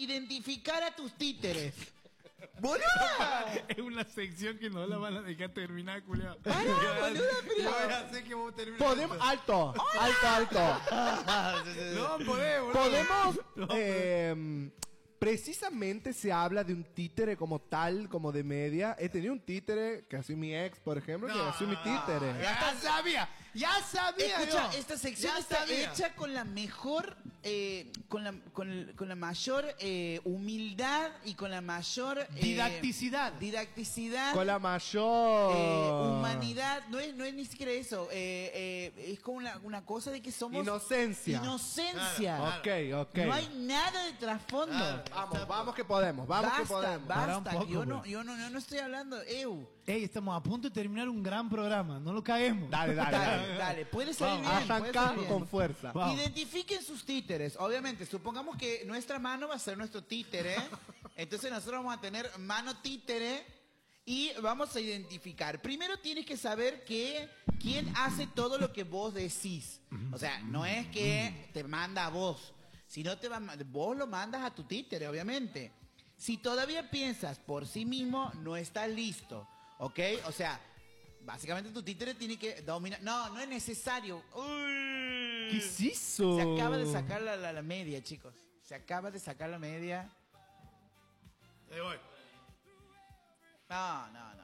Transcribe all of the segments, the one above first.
identificar a tus títeres. ¡Boluda! Es una sección que no la van a dejar terminar, culiao. Boluda, pero... Yo voy a hacer que vos termines. Podemos, alto. No podemos. Podemos, precisamente se habla de un títere como tal, como de media. He tenido un títere que ha sido mi ex, por ejemplo, que ha sido mi títere. Ya sabía. Escucha, yo. esta sección Ya está sabía. hecha con la mejor, con la mayor humildad y con la mayor Didacticidad. Con la mayor humanidad. No es ni siquiera eso. Es como una cosa de que somos inocencia. Inocencia. Claro. Ok. No hay nada de trasfondo. Claro. Vamos que podemos. Vamos que podemos. Para un Basta. poco, Yo no estoy hablando. Ey, estamos a punto de terminar un gran programa. No lo caemos. Dale. Puede salir bien. puede Arranca salir bien. con fuerza. Vamos. Identifiquen sus títeres. Obviamente, supongamos que nuestra mano va a ser nuestro títere. Entonces nosotros vamos a tener mano títere y vamos a identificar. Primero tienes que saber quién hace todo lo que vos decís. O sea, no es que te manda a vos, sino vos lo mandas a tu títere, obviamente. Si todavía piensas por sí mismo, no estás listo. ¿Ok? O sea, básicamente tu títere tiene que dominar. No es necesario. Uy. ¿Qué es eso? Se acaba de sacar la media, chicos. Se acaba de sacar la media. Ahí voy. No.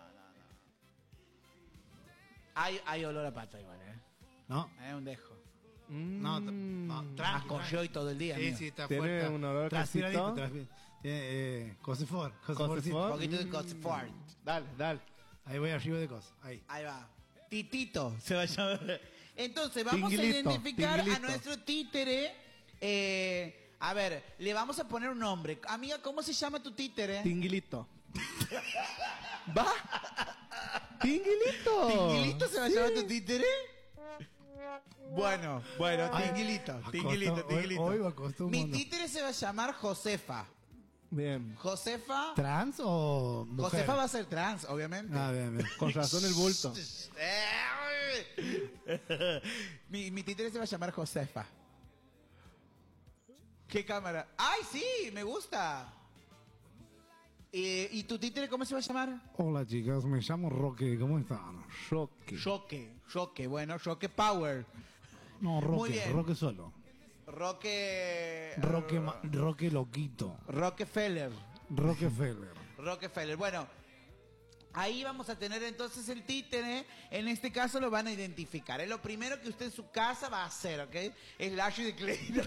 Hay olor a pata igual, No. Es un dejo. No, tranqui. Ascorrió y todo el día. Sí, amigo. sí, está Tiene fuerte. un olor a Transpiradito, casito. Cosefort. Cosefort. Un poquito de Cosfort. Dale. Ahí voy arriba de cosas. Ahí. Ahí va. Titito se va a llamar. Entonces, vamos Tinguilito, a identificar a tinguilito. nuestro títere. A ver, le vamos a poner un nombre. Amiga, ¿cómo se llama tu títere? Tinguilito. ¿Va? Tinguilito. ¿Tinguilito se va a llamar tu títere? Bueno, Tinguilito. Hoy va a costar un Mi mundo. títere se va a llamar Josefa. Bien. Josefa. ¿Trans o mujer? Josefa va a ser trans, obviamente. Ah, bien. Con razón el bulto. mi títere se va a llamar Josefa. ¿Qué cámara? ¡Ay, sí! Me gusta. ¿Y tu títere cómo se va a llamar? Hola, chicas. Me llamo Roque. ¿Cómo están? Choque. Bueno, Choque Power. No, Muy bien. Roque solo. Roque Loquito. Rockefeller. Rockefeller. Bueno, ahí vamos a tener entonces el títere. En este caso lo van a identificar. Es lo primero que usted en su casa va a hacer, ¿ok? Es Lashley de Klein.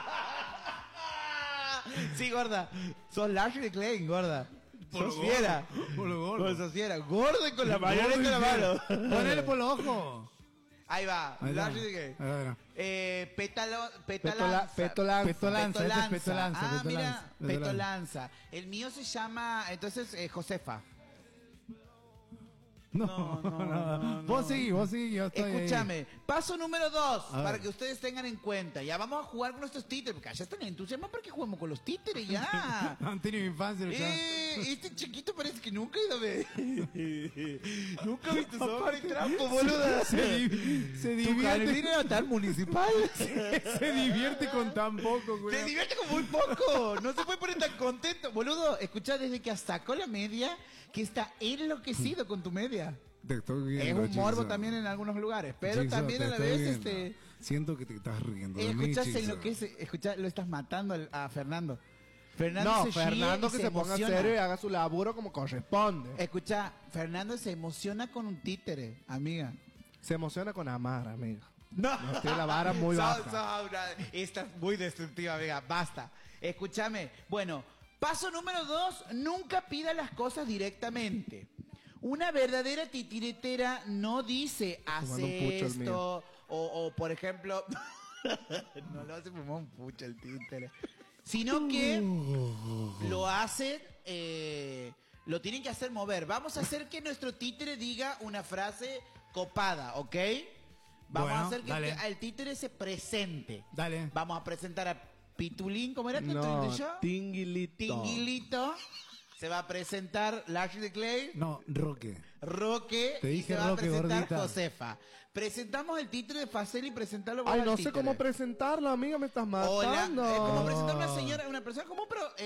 Sí, gorda. Sos Lashley de Klein, gorda. Sos fiera. Por lo gordo. Sos fiera. Gordo y con la mayonesa en la mano. Ponele por los ojos. Ahí va. Ahí está. Lashley de Klein. Ahí va. Petalanza. Petolanza. Este es Petolanza. Ah, mira, Petolanza. Petolanza. El mío se llama, entonces, Josefa. No. Vos seguí, yo estoy Escúchame, paso número 2, A para ver. que ustedes tengan en cuenta. Ya vamos a jugar con nuestros títeres, porque ya están entusiasmados para que juguemos con los títeres ya. Han tenido infancia, Este chiquito parece que nunca ha ido a ver. Nunca ha visto Sombra y Trampo, boluda. Se ¿Tu divierte. jardín era tan municipal? Se divierte con tan poco, güey. Se divierte con muy poco. No se puede poner tan contento. Boludo, escuchá, desde que sacó la media, que está enloquecido con tu media. Te estoy Es viendo, un morbo Jigsaw. también en algunos lugares, pero Jigsaw, también te a la estoy vez, viendo. Siento que te estás riendo de mí, escuchás en Jigsaw. lo que es, escuchá, lo estás matando a Fernando. Fernando No, se Fernando ríe y que se ponga emociona. serio y haga su laburo como corresponde. Escucha, Fernando se emociona con un títere, amiga. Se emociona con amar, amiga. No, tiene la vara muy baja. Esta es muy destructiva, amiga. Basta. Escúchame. Bueno, paso número 2, nunca pida las cosas directamente. Una verdadera titiretera no dice Fumando un hace pucho el esto o por ejemplo no lo hace fumar un pucho el títere, sino que lo hace, lo tienen que hacer mover. Vamos a hacer que nuestro títere diga una frase copada, ¿ok? Vamos Bueno, a hacer que dale. el títere se presente. Dale. Vamos a presentar a Pitulín, ¿cómo era? No, ¿Yo? Tinguilito. Tinguilito. Se va a presentar Lashley de Clay. No, Roque. Roque. Te y dije se va Roque, a presentar gordita. Josefa. Presentamos el títere de Facel y presentarlo vos Ay, al no sé títere. cómo presentarlo, amiga, me estás matando. Hola. Como presentar una señora, una persona común, pero